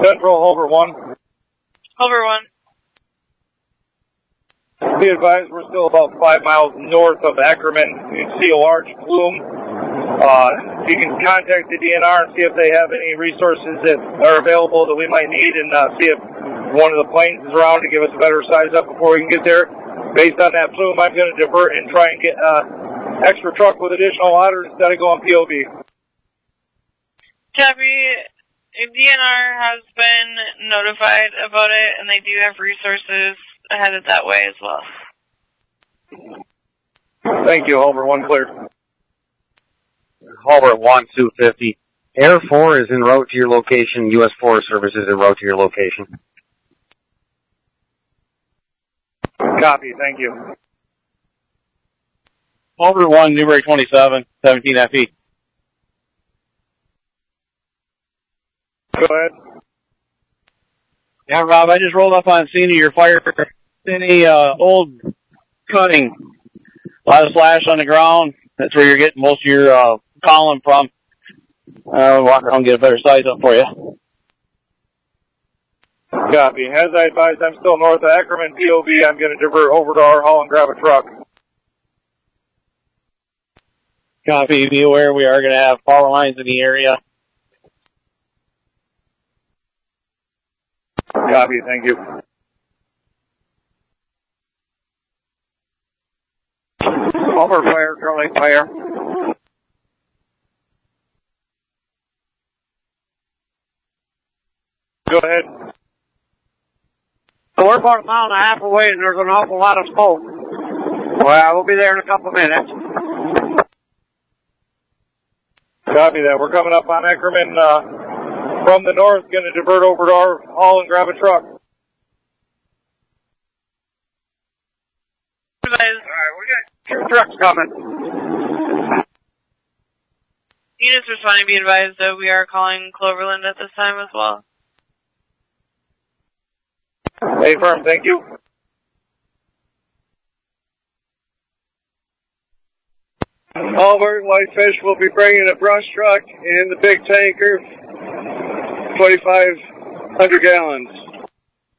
Central, Hulbert 1. Hulbert 1. Be advised, we're still about 5 miles north of Ackerman. You can see a large plume. You can contact the DNR and see if they have any resources that are available that we might need, and see if one of the planes is around to give us a better size up before we can get there. Based on that plume, I'm going to divert and try and get extra truck with additional water instead of going POV. Copy. DNR has been notified about it, and they do have resources headed that way as well. Thank you, Hulbert 1 cleared. Hulbert 1, 250. Air 4 is en route to your location. U.S. Forest Service is en route to your location. Copy, thank you. Hulbert 1, Newbury 27, 17 FE. Go ahead. Yeah, Rob, I just rolled up on scene of your fire. Any old cutting. A lot of slash on the ground. That's where you're getting most of your column from. I'll walk around and get a better size up for you. Copy. As I advised, I'm still north of Ackerman, POV. I'm going to divert over to our hall and grab a truck. Copy. Be aware we are going to have power lines in the area. Copy, thank you. Over fire, Charlie, fire. Go ahead. So we're about 1.5 miles away, and there's an awful lot of smoke. Well, we'll be there in a couple of minutes. Copy that. We're coming up on Ackerman from the north, going to divert over to our hall and grab a truck. All right, we got 2 trucks coming. Units responding, be advised that we are calling Cloverland at this time as well. Hey, firm, thank you. Hulbert Whitefish will be bringing a brush truck and the big tanker, 2,500 gallons.